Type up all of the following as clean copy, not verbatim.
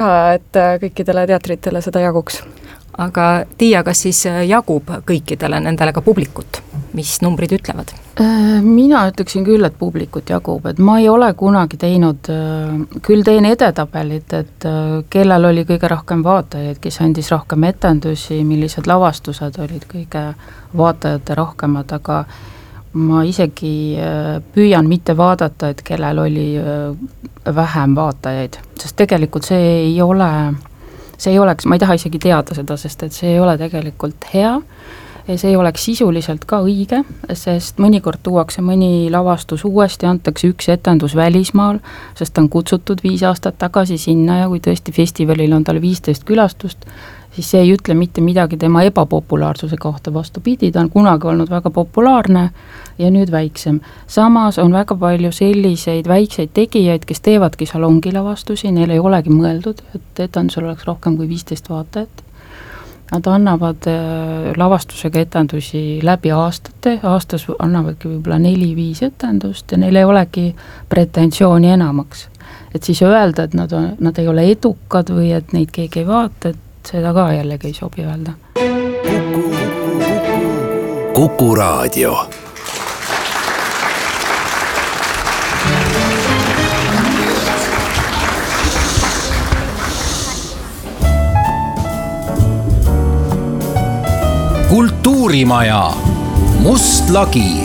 et kõikidele teatritele seda jaguks. Aga Tiia, kas siis jagub kõikidele nendele ka publikut? Mis numbrid ütlevad? Mina ütleksin küll, et publikut jagub, et ma ei ole kunagi teinud, küll teen edetabelid, et kellel oli kõige rohkem vaatajaid, kes andis rohkem etendusi, millised lavastused olid kõige vaatajate rohkemad, aga ma isegi püüan mitte vaadata, et kellel oli vähem vaatajaid, sest tegelikult see ei oleks, ma ei taha isegi teada seda, sest et see ei ole tegelikult hea, see ei oleks sisuliselt ka õige, sest mõnikord tuuakse mõni lavastus uuesti, antakse üks etendus välismaal, sest ta on kutsutud 5 aastat tagasi sinna ja kui tõesti festivalil on tal 15 külastust, siis see ei ütle mitte midagi tema ebapopulaarsuse kohta, vastupidi, ta on kunagi olnud väga populaarne ja nüüd väiksem. Samas on väga palju selliseid väikseid tegijaid, kes teevadki salongilavastusi, neil ei olegi mõeldud, et etendusel oleks rohkem kui 15 vaatajat. Nad annavad lavastusega etendusi läbi aastate, aastas annavadki võib-olla 4-5 etendust ja neil ei olegi pretensiooni enamaks. Et siis öelda, et nad ei ole edukad või et neid keegi ei vaata, et seda ka jällegi ei sobi öelda. Kuku Raadio. Kultuurimaja Must lagi.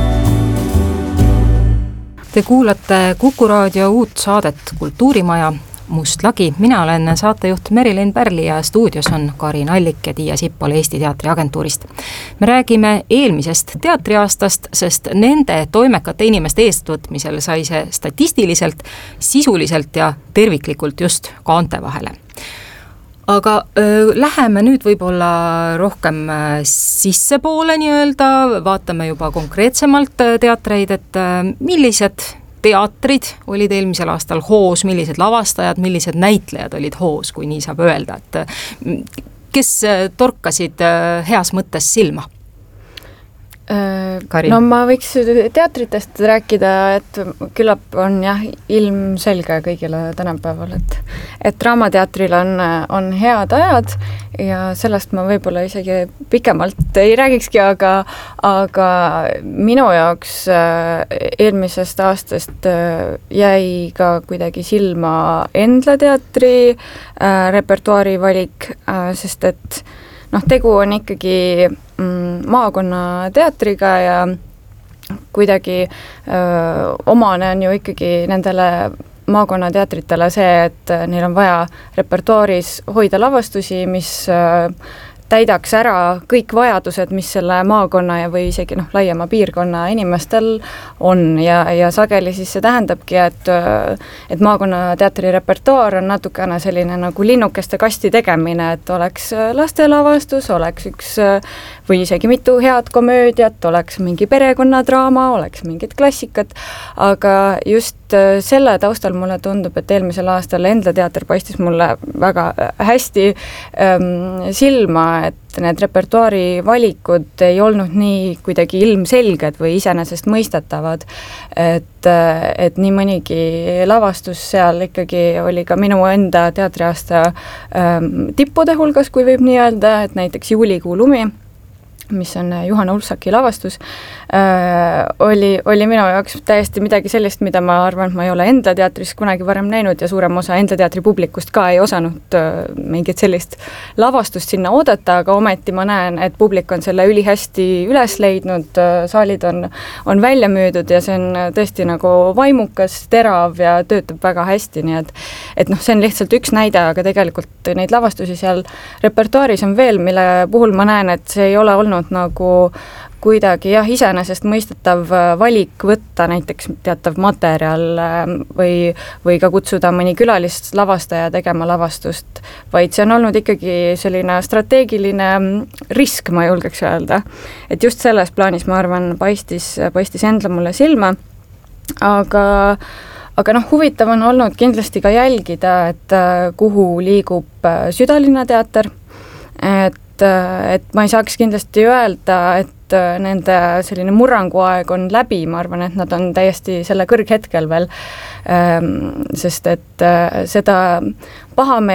Te kuulate Kuku Raadio uut saadet Kultuurimaja Must lagi. Mina olen saatejuht Merilin Pärli ja stuudios on Karin Allik ja Tiia Sippol Eesti Teatriagentuurist. Me räägime eelmisest teatriaastast, sest nende toimekate inimeste eestvõtmisel sai see statistiliselt, sisuliselt ja terviklikult just kaante vahele. Aga läheme nüüd võib-olla rohkem sissepoole nii-öelda, vaatame juba konkreetsemalt teatreid, et millised teatrid olid eelmisel aastal hoos, millised lavastajad, millised näitlejad olid hoos, kui nii saab öelda, et kes torkasid heas mõttes silma? Karin. No ma võiks teatritest rääkida, et küllap on jah ilmselge kõigile tänapäeval, et Draamateatril on head ajad ja sellest ma võib-olla isegi pikemalt ei räägikski, aga minu jaoks eelmisest aastast jäi ka kuidagi silma Endla teatri repertuaari valik, sest et tegu on ikkagi maakonnateatriga ja kuidagi omane on ju ikkagi nendele maakonnateatritele see, et neil on vaja repertuaaris hoida lavastusi, mis täidaks ära kõik vajadused, mis selle maakonna ja või isegi laiema piirkonna inimestel on ja sageli siis see tähendabki, et maakonnateatri repertuaar on natukene selline nagu linnukeste kasti tegemine, et oleks lastelavastus, oleks üks või isegi mitu head komöödiat, oleks mingi perekonnadraama, oleks mingid klassikat, aga just selle taustal mulle tundub, et eelmisel aastal Endla teater paistis mulle väga hästi silma, et need repertuaari valikud ei olnud nii kuidagi ilmselged või iseenesest mõistetavad, et nii mõnigi lavastus seal ikkagi oli ka minu enda teatriaasta tippude hulgas, kui võib nii öelda, et näiteks Juulikuu lumi, mis on Juhan Ulfsaki lavastus, oli minu jaoks täiesti midagi sellist, mida ma arvan, et ma ei ole Endla teatris kunagi varem näinud ja suurem osa Endla teatri publikust ka ei osanud mingit sellist lavastust sinna oodata, aga ometi ma näen, et publik on selle ülihästi üles leidnud, saalid on välja müüdud ja see on tõesti nagu vaimukas, terav ja töötab väga hästi, nii et see on lihtsalt üks näide, aga tegelikult neid lavastusi seal repertuaaris on veel, mille puhul ma näen, et see ei ole olnud nagu kuidagi iseenesest mõistetav valik võtta näiteks teatav materjal või ka kutsuda mõni külalist lavastaja tegema lavastust, vaid see on olnud ikkagi selline strateegiline risk, ma julgeks öelda. Et just selles plaanis, ma arvan, paistis Endla mulle silma, aga huvitav on olnud kindlasti ka jälgida, et kuhu liigub Südalinna teater, et et ma ei saaks kindlasti öelda, et nende selline murranguaeg on läbi, ma arvan, et nad on täiesti selle kõrghetkel veel, sest et seda pahameelt